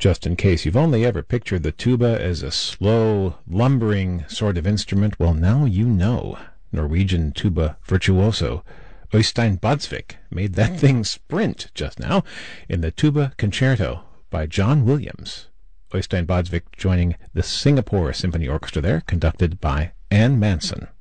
Just in case you've only ever pictured the tuba as a slow, lumbering sort of instrument, well, now you know. Norwegian tuba virtuoso Øystein Båtsvik made that thing sprint just now in the Tuba Concerto by John Williams. Øystein Båtsvik joining the Singapore Symphony Orchestra there, conducted by Anne Manson.